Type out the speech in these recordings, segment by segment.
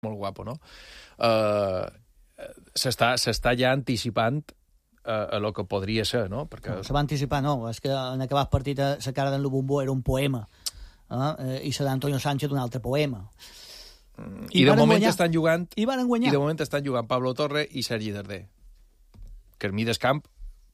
molt guapo, no? S'està ja anticipant a lo que podria ser, no? Perquè... Se va anticipar, no. És que en acabar el partit la cara d'en Lubumbó era un poema. I la d'Antonio Sánchez un altre poema. I de moment estan jugant... I van guanyar. I de moment estan jugant Pablo Torre i Sergi Darder. Que en mi d'escamp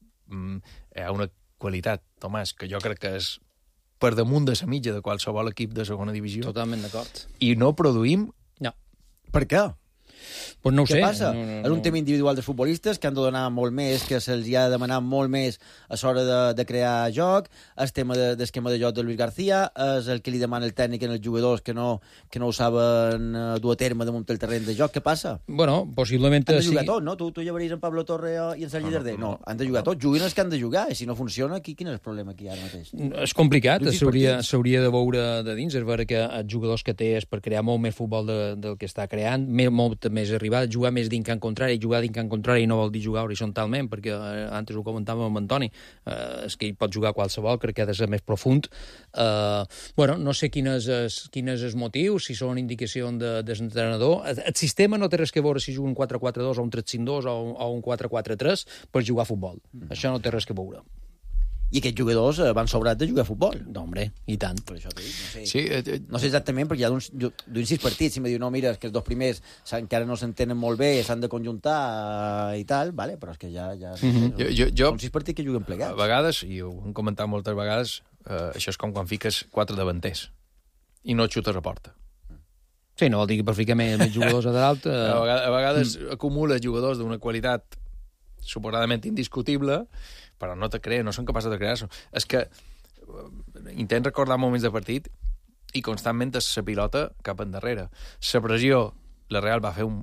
hi ha una qualitat, Tomàs, que jo crec que és per damunt de la mitja de qualsevol equip de segona divisió. Totalment d'acord. I no produïm... No. Per què? Pues no ho sé. Què passa? És un tema individual dels futbolistes que han de donar molt més, que se'ls ha de demanar molt més a l'hora de crear joc, el tema d'esquema de joc de Luis García, és el que li demana el tècnic en els jugadors que no ho saben dur a terme damunt el terreny de joc. Què passa? Bueno, possiblement... Han de jugar tots, no? Tu llevaries en Pablo Torre i en Sergi Darder? No, han de jugar tots. Juguin els que han de jugar, i si no funciona, quin és el problema aquí ara mateix? És complicat, s'hauria de veure de dins, és veure que els jugadors que té és per crear molt més futbol del que està creant, molt més arribar a jugar més dins camp contrari. Jugar dins camp contrari no vol dir jugar horitzontalment, perquè antes ho comentàvem amb Antoni, és que hi pot jugar qualsevol, crec que ha de ser més profund. Bueno, no sé quin és el motiu, si són indicació de l'entrenador. El sistema no té res que veure si juga un 4-4-2 o un 3-5-2 o un 4-4-3 per jugar a futbol. Això no té res que veure. I aquests jugadors van sobrats de jugar a futbol. No, hombre, i tant. Per això t'ho dic, no sé. Sí, no sé exactament, perquè hi ha d'uns 6 partits, si me diu, no, mira, és que els dos primers encara no s'entenen molt bé, s'han de conjuntar i tal, vale, però és que ja són 6 partits que juguen plegats. A vegades, i ho hem comentat moltes vegades, això és com quan fiques 4 davanters i no xutes a porta. Sí, no vol dir que per ficar més jugadors a dalt... A vegades acumula jugadors d'una qualitat suposadament indiscutible, però no te crees, no són capaços de crear-se. És que intent recordar moments de partit i constantment és la pilota cap endarrere. La pressió, la Real va fer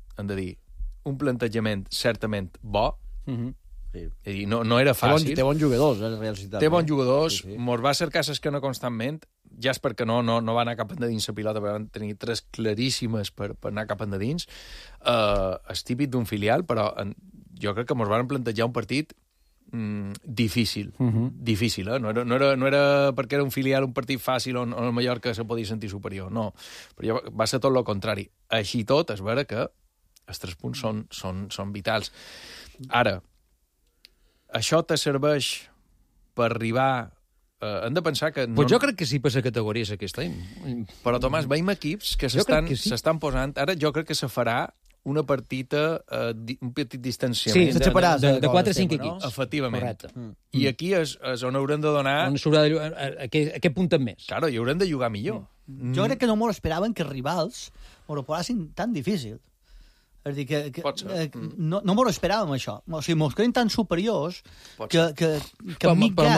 un plantejament certament bo, Sí. és a dir, no era fàcil. Té bons jugadors, la Real Societat. Té bons jugadors, sí. Mos va cercar l'esquena constantment, ja és perquè no va anar cap endins la pilota, però van tenir 3 claríssimes per anar cap endins. És típic d'un filial, però jo crec que mos van plantejar un partit difícil. Difícil, eh? No era perquè era un filial, un partit fàcil on el Mallorca se podia sentir superior, no. Però va ser tot el contrari. Així tot, és vera que els 3 punts són vitals. Ara, això te serveix per arribar... hem de pensar que... Pues jo crec que sí per la categoria és aquest any. Però, Tomàs, veiem equips que s'estan posant... Ara jo crec que se farà una partita, un petit distanciament. Sí, de 4 o 5 equips. Efectivament. Correcte. I aquí és on haurem de donar... On s'haurà de jugar, aquest punt més. Claro, i haurem de jugar millor. Jo crec que no m'ho esperaven que rivals m'ho posessin tan difícil. És a dir, no m'ho esperàvem, això. O sigui, mos creiem tan superiors que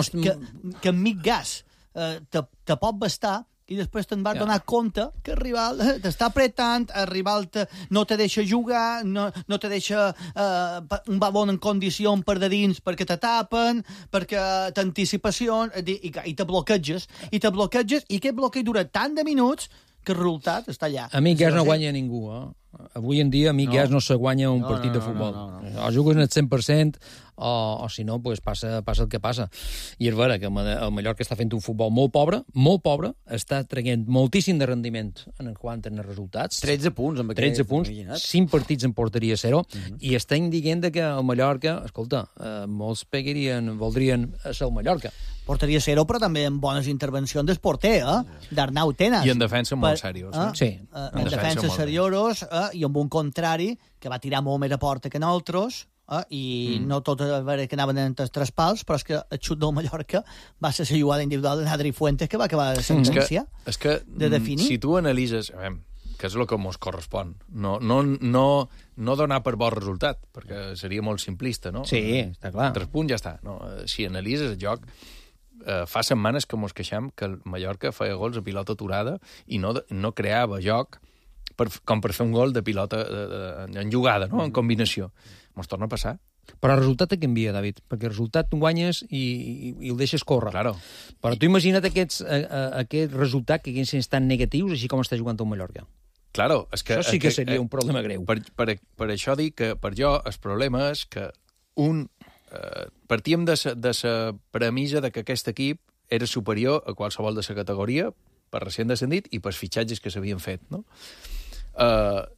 enmig gas te pot bastar i després te'n vas donar compte que el rival t'està apretant, el rival no te deixa jugar, no te deixa un balón en condició per de dins perquè te tapen, perquè t'anticipació, i te bloqueges, i aquest bloqueig dura tant de minuts que el resultat està allà. A mi gas no guanya ningú, Avui en dia, a mi gas no se guanya un partit de futbol. O jugues en el 100%, o si no, pues passa el que passa. I és vera que el Mallorca està fent un futbol molt pobre, està traient moltíssim de rendiment en quant als resultats. 13 punts. 13 punts, 5 partits en porteria 0, i estan dient que el Mallorca, escolta, molts voldrien ser el Mallorca. Porteria 0, però també amb bones intervencions del porter, d'Arnau Tenas. I en defensa molt seriós. Sí. En defensa seriosos, i amb un contrari que va tirar molt més a porta que nosaltres, i no tot a veure que anaven entre els 3 pals, però és que el xut del Mallorca va ser la jugada individual de Adri Fuentes que va acabar la sentència de definir. Si tu analitzes, que és el que ens correspon, no donar per bon resultat, perquè seria molt simplista, no? Sí, està clar. 3 punts ja està. No? Si analitzes el joc, fa setmanes que mos queixem que el Mallorca feia gols a pilota aturada i no creava joc com per fer un gol de pilota en jugada, no? En combinació. Mos torna a passar. Però el resultat et canvia, David, perquè el resultat tu guanyes i el deixes córrer. Claro. Però tu imagina't aquest resultat que haguessin estat negatius, així com està jugant el Mallorca. Claro, és que... Això sí que seria un problema greu. Per això dic que per jo el problema és que partíem de la premissa de que aquest equip era superior a qualsevol de la categoria per recient descendit i pels fitxatges que s'havien fet, no?